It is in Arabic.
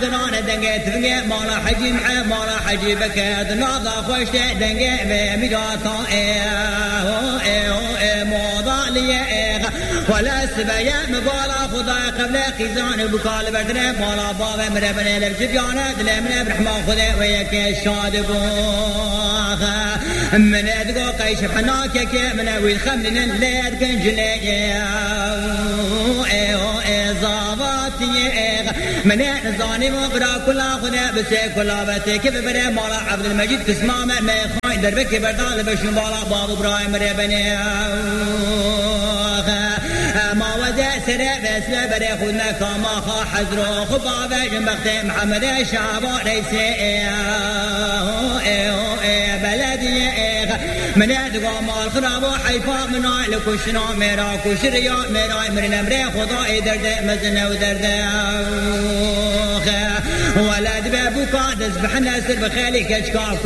قرانه دنگت فنگه مالا حجی معه مالا حجی بکد نادا خوشته دنگه به میراتا موضع لیه ولا سبايا مبالا خدا قبل قيزان بقال بدنا مالا بابا مربنا لبجبيانه دلمنا برحمه خدا وياك الشاد بوخا من ادقو قيش حناكك من وين خملنا ليد كنجلي زاباتي من نزاني مبرا كلا خدا بس كلا بتك ببر مالا عبد المجيد تسمامه ما خاين دربك بردال بشن بالا باب ابراهيم مربنا ما وجه سرع بس بري خدنا كما خا حزرو خبابه جنبخت محمد شعبا ريسي بلدي من ادغا مال خراب حيفا من لكشنا ميرا كشريا ميرا من امر خدا درد مزن ودرد ولد بابوكا دزبحنا سر بخالك اشكال